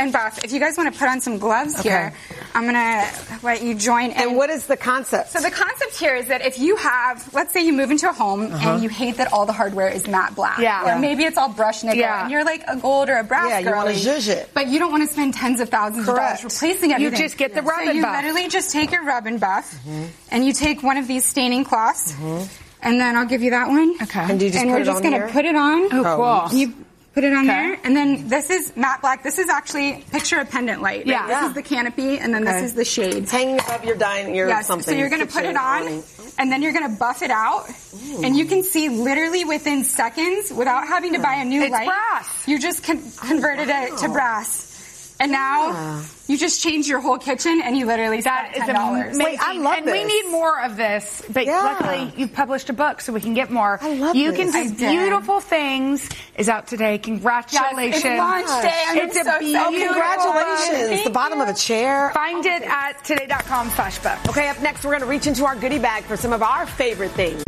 and buff. If you guys want to put on some gloves here, I'm going to let you join in. And what is the concept? So the concept here is that if you have, let's say you move into a home and you hate that all the hardware is matte black. Or maybe it's all brushed nickel and you're like a gold or a brass girly. Yeah, you want to zhuzh it. But you don't want to spend tens of thousands of dollars replacing everything. You just get the rub and buff. So you literally just take your rub and buff and you take one of these staining cloths and then I'll give you that one. Okay. And do you just and put we're it just on going to here? put it on. Oh, cool. You put it on there. And then this is matte black. This is actually, picture a pendant light. Right? This is the canopy and then this is the shade. It's hanging above your dining or something. So you're going to put it on and then you're going to buff it out. And you can see literally within seconds without having to buy a new light. Brass. You just converted it to brass. And now you just changed your whole kitchen and you literally spent $10. Wait, I love and this. we need more of this. But luckily, you've published a book, so we can get more. I love You this. Can Do Beautiful Things is out today. Congratulations. It's launch day. It's a beautiful. Congratulations. The bottom of a chair. Find it at today.com/book. Okay, up next, we're going to reach into our goodie bag for some of our favorite things.